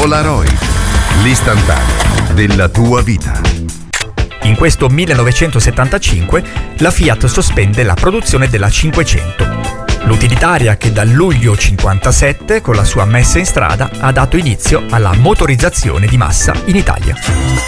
Polaroid, l'istantaneo della tua vita. In questo 1975 la Fiat sospende la produzione della 500. L'utilitaria che dal luglio 57, con la sua messa in strada, ha dato inizio alla motorizzazione di massa in Italia.